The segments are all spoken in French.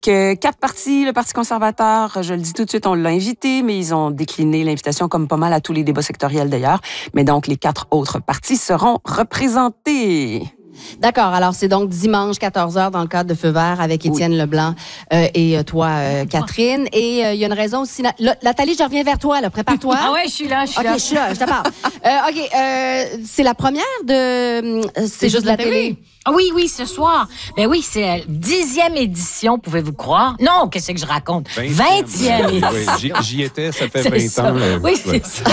4 partis, le Parti conservateur, je le dis tout de suite, on l'a invité, mais ils ont décliné l'invitation comme pas mal à tous les débats sectoriels d'ailleurs. Mais donc, les 4 autres partis seront représentés. D'accord. Alors, c'est donc dimanche, 14h, dans le cadre de Feu vert avec Étienne Leblanc et toi, Catherine. Et il y a une raison aussi. Nathalie, je reviens vers toi. Là. Prépare-toi. Ah ouais, je suis là. OK, je suis là. Je te parle. OK. C'est la première de C'est juste la télé. Ah oui, ce soir. Ben oui, c'est la 10e édition, pouvez-vous croire? Non, qu'est-ce que je raconte? 20e édition. Oui, j'y étais, ça fait 20 ans. Oui, c'est ça.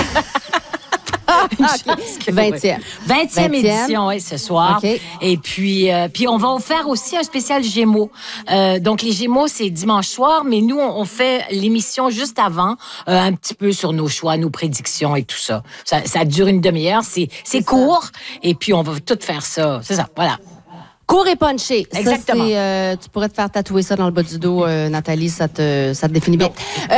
20e édition, oui, ce soir. Okay. Et puis on va faire aussi un spécial Gémeaux. Donc, les Gémeaux, c'est dimanche soir, mais nous, on fait l'émission juste avant, un petit peu sur nos choix, nos prédictions et tout ça. Ça dure une demi-heure, c'est court, et puis on va tout faire ça. C'est ça, voilà. Court et punché. Exactement. Ça, tu pourrais te faire tatouer ça dans le bas du dos, Nathalie, ça te définit bien.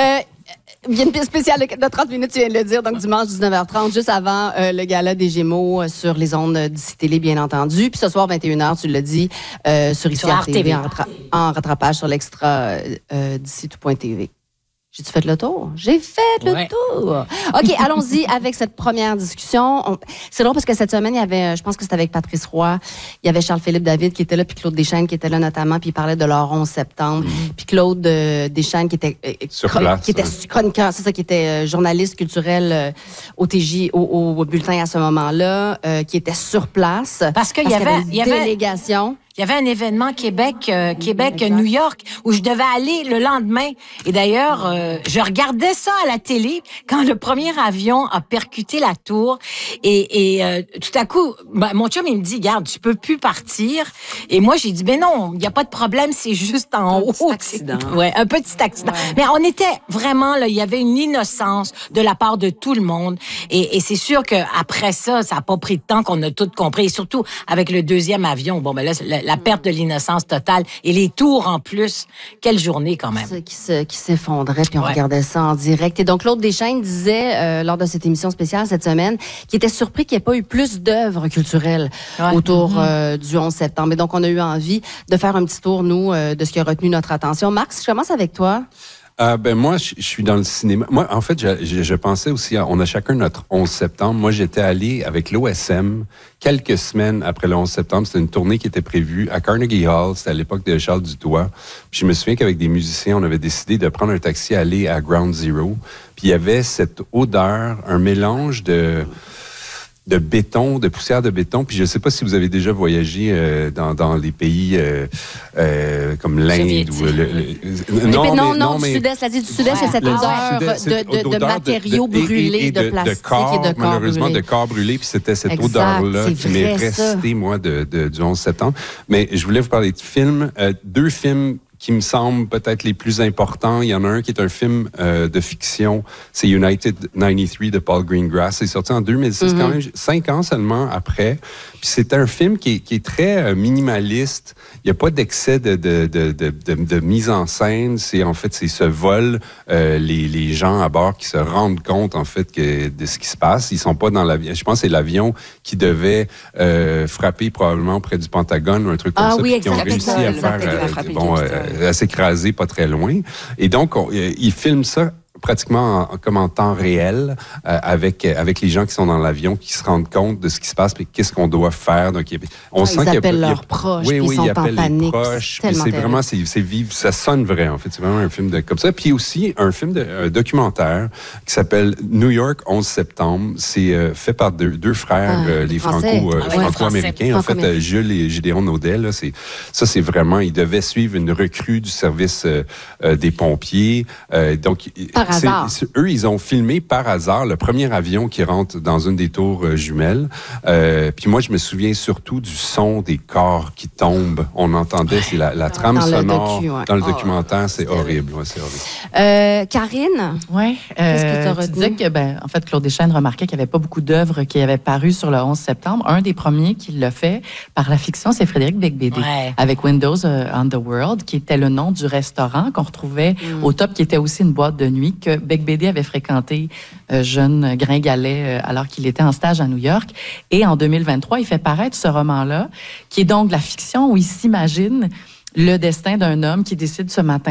Il y a une piste spéciale de 30 minutes, tu viens de le dire, donc dimanche 19h30, juste avant le gala des Gémeaux sur les ondes d'ICI Télé, bien entendu. Puis ce soir, 21h, tu l'as dit, sur ICI TV en rattrapage sur l'extra d'ICI Tout.tv. J'ai-tu fait le tour? J'ai fait le tour! OK, allons-y avec cette première discussion. C'est drôle parce que cette semaine, il y avait, je pense que c'était avec Patrice Roy, il y avait Charles-Philippe David qui était là, puis Claude Deschênes qui était là notamment, puis il parlait de leur 11 septembre. Puis Claude Deschênes qui était chroniqueur, c'est ça, qui était journaliste culturel au TJ, au bulletin à ce moment-là, qui était sur place. Parce qu'il y avait une délégation. Il y avait un événement Québec-New York où je devais aller le lendemain. Et d'ailleurs, je regardais ça à la télé quand le premier avion a percuté la tour. Et tout à coup, mon chum, il me dit, regarde, tu peux plus partir. Et moi, j'ai dit, ben non, il n'y a pas de problème, c'est juste en haut. Un petit accident. Ouais, un petit accident. Ouais. Mais on était vraiment, là, il y avait une innocence de la part de tout le monde. Et c'est sûr qu'après ça, ça n'a pas pris de temps qu'on a tout compris. Et surtout, avec le deuxième avion, bon, ben là, la perte de l'innocence totale et les tours en plus. Quelle journée quand même. Qui s'effondrait, puis on regardait ça en direct. Et donc, Claude Deschênes disait, lors de cette émission spéciale cette semaine, qu'il était surpris qu'il n'y ait pas eu plus d'œuvres culturelles autour du 11 septembre. Et donc, on a eu envie de faire un petit tour, nous, de ce qui a retenu notre attention. Max, je commence avec toi. Moi, je suis dans le cinéma. Moi, en fait, je pensais aussi, on a chacun notre 11 septembre. Moi, j'étais allé avec l'OSM quelques semaines après le 11 septembre. C'était une tournée qui était prévue à Carnegie Hall. C'était à l'époque de Charles Dutoit. Puis je me souviens qu'avec des musiciens, on avait décidé de prendre un taxi, aller à Ground Zero. Puis il y avait cette odeur, un mélange de béton, de poussière de béton. Puis je ne sais pas si vous avez déjà voyagé dans les pays comme l'Inde ou non, du Sud-Est. L'Asie du Sud-Est, c'est cette odeur de matériaux brûlés, de plastique et de corps malheureusement, brûlés. de corps brûlés. Puis c'était cette odeur-là qui m'est restée, moi, du 11 septembre. Mais je voulais vous parler de films. 2 films qui me semblent peut-être les plus importants. Il y en a un qui est un film de fiction, c'est United 93 de Paul Greengrass. C'est sorti en 2006, quand même 5 ans seulement après. Puis c'est un film qui est très minimaliste. Il n'y a pas d'excès de mise en scène. C'est ce vol. Les gens à bord qui se rendent compte en fait de ce qui se passe. Ils sont pas dans l'avion. Je pense que c'est l'avion qui devait frapper probablement près du Pentagone ou un truc comme ça. Oui, qui ont réussi à à s'écraser pas très loin. Et donc, ils filment ça pratiquement comme en temps réel avec les gens qui sont dans l'avion, qui se rendent compte de ce qui se passe et qu'est-ce qu'on doit faire. Donc, on sent ils appellent leurs proches, puis ils sont en panique. C'est vraiment, c'est vivre, ça sonne vrai, en fait. C'est vraiment un film comme ça. Puis aussi, un film documentaire qui s'appelle New York, 11 septembre. C'est fait par deux frères, les franco-américains. En fait, Jules et Gédéon Naudet, là, c'est vraiment, ils devaient suivre une recrue du service des pompiers. Donc, eux, ils ont filmé par hasard le premier avion qui rentre dans une des tours jumelles. Puis moi, je me souviens surtout du son des corps qui tombent. On entendait, c'est la trame sonore dans le documentaire. C'est horrible. Ouais, c'est horrible. Karine? Oui. Qu'est-ce que tu as retenu? Tu disais que, en fait, Claude Deschênes remarquait qu'il n'y avait pas beaucoup d'œuvres qui avaient paru sur le 11 septembre. Un des premiers qui l'a fait par la fiction, c'est Frédéric Beigbeder, avec Windows on the World, qui était le nom du restaurant qu'on retrouvait au top, qui était aussi une boîte de nuit que Beigbeder avait fréquenté jeune gringalet alors qu'il était en stage à New York. Et en 2023, il fait paraître ce roman-là, qui est donc de la fiction où il s'imagine le destin d'un homme qui décide ce matin